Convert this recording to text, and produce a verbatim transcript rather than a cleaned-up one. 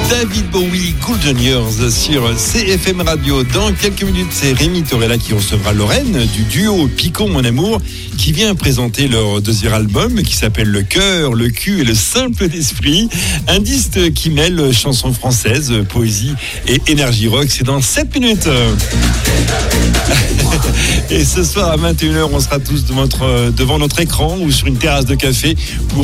David Bowie, Golden Years sur C F M Radio. Dans quelques minutes, c'est Rémi Torella qui recevra Lorraine du duo Picon Mon Amour qui vient présenter leur deuxième album qui s'appelle Le Cœur, le Cul et le Simple d'Esprit. Un disque qui mêle chansons françaises, poésie et énergie rock. C'est dans sept minutes. Et ce soir à vingt et une heures, on sera tous devant notre, devant notre écran ou sur une terrasse de café pour